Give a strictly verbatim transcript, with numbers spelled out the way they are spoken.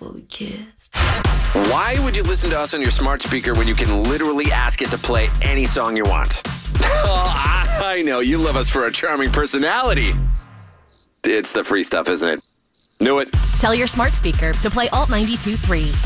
before we kissed. Why would you listen to us on your smart speaker when you can literally ask it to play any song you want? Oh, I know. You love us for our charming personality. It's the free stuff, isn't it? Knew it. Tell your smart speaker to play Alt ninety-two point three.